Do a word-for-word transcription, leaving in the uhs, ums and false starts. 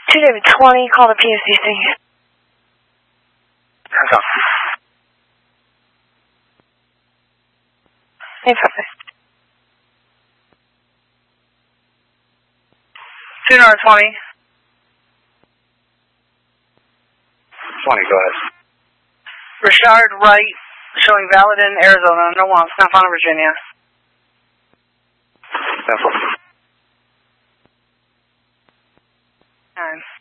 two David twenty, call the P S D C. Hands up. Hey, perfect. two North twenty. twenty, go ahead. Richard Wright, showing valid in Arizona, no wants, Snap on Virginia. Pencil. Nine.